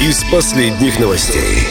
из последних новостей.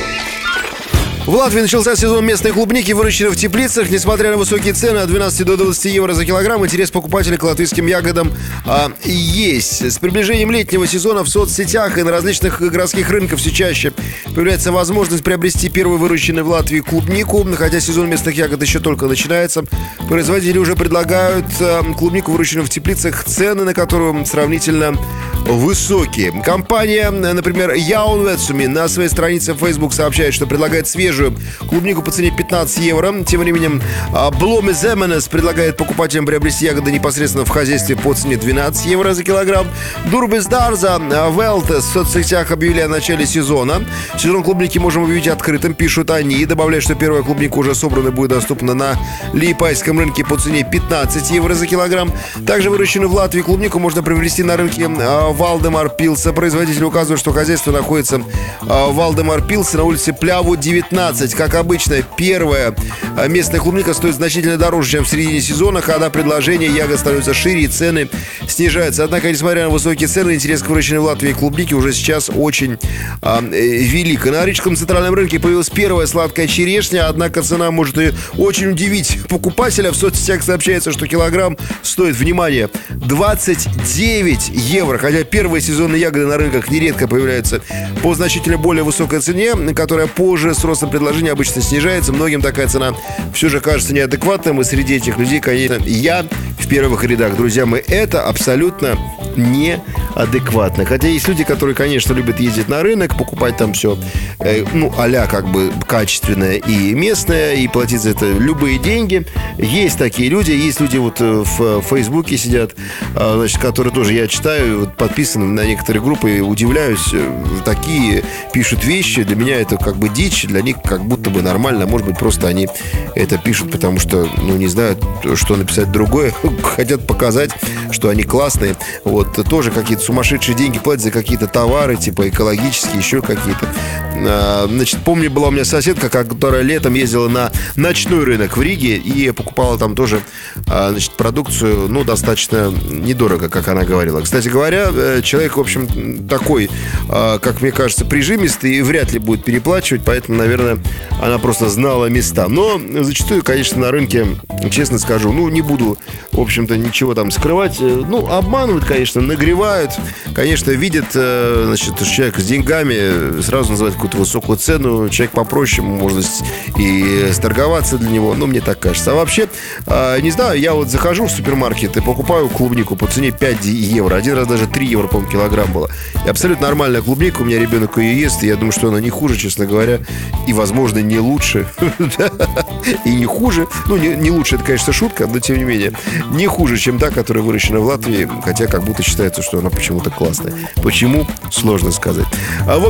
В Латвии начался сезон местной клубники, выращенной в теплицах. Несмотря на высокие цены от 12 до 20 евро за килограмм, интерес покупателей к латвийским ягодам есть. С приближением летнего сезона в соцсетях и на различных городских рынках все чаще появляется возможность приобрести первую выращенную в Латвии клубнику. Хотя сезон местных ягод еще только начинается, производители уже предлагают клубнику, выращенную в теплицах, цены на которую сравнительно высокие. Компания, например, Jaunvecumi на своей странице в Facebook сообщает, что предлагает свежую клубнику по цене 15 евро. Тем временем Blome Zemenes предлагает покупателям приобрести ягоды непосредственно в хозяйстве по цене 12 евро за килограмм. Durbis Darza Veltes в соцсетях объявили о начале сезона. Сезон клубники можем объявить открытым, пишут они. И добавляют, что первая клубника уже собрана и будет доступна на Лиепайском рынке по цене 15 евро за килограмм. Также выращенную в Латвии клубнику можно приобрести на рынке Валдемар Пилса. Производитель указывает, что хозяйство находится в Валдемар Пилсе на улице Пляву, 19. Как обычно, первая местная клубника стоит значительно дороже, чем в середине сезона. Когда предложение ягод становится шире и цены снижаются. Однако, несмотря на высокие цены, интерес к выращенной в Латвии клубнике уже сейчас очень велик. На Рижском центральном рынке появилась первая сладкая черешня, однако цена может и очень удивить покупателя. В соцсетях сообщается, что килограмм стоит, внимание, 29 евро. Хотя первые сезонные ягоды на рынках нередко появляются по значительно более высокой цене, которая позже с ростом предложения обычно снижается. Многим такая цена все же кажется неадекватным. И среди этих людей, конечно, я в первых рядах. Друзья мои, это абсолютно неадекватно. Хотя есть люди, которые, конечно, любят ездить на рынок, покупать там все, а-ля как бы качественное и местное, и платить за это любые деньги. Есть такие люди. Есть люди вот в Фейсбуке сидят, значит, которые тоже я читаю, вот, подписаны на некоторые группы, и удивляюсь, такие пишут вещи. Для меня это как бы дичь, для них как будто бы нормально. Может быть, просто они это пишут, потому что, не знают, что написать другое. Хотят показать, что они классные. Вот, тоже какие-то сумасшедшие деньги платят за какие-то товары, типа экологические, еще какие-то. Значит, помню, была у меня соседка, которая летом ездила на ночной рынок в Риге и покупала там тоже, значит, продукцию, достаточно недорого, как она говорила. Кстати говоря, человек, в общем, такой, как мне кажется, прижимистый и вряд ли будет переплачивать, поэтому, наверное, она просто знала места. Но зачастую, конечно, на рынке, честно скажу, не буду, в общем-то, ничего там скрывать. Обманывают, конечно, нагревают. Конечно, видят, значит, человек с деньгами, сразу называют какую-то высокую цену. Человек попроще, может и сторговаться для него. Мне так кажется. А вообще, не знаю, я вот захожу в супермаркет и покупаю клубнику по цене 5 евро. Один раз даже 3 евро, по-моему, килограмм было. И абсолютно нормальная клубника. У меня ребенок ее ест, и я думаю, что она не хуже, честно говоря. И, возможно, не лучше. И не хуже. Не лучше, это, конечно, шутка, но, тем не менее, не хуже, чем та, которая выращена в Латвии. Хотя как будто считается, что она почему-то классная. Почему? Сложно сказать.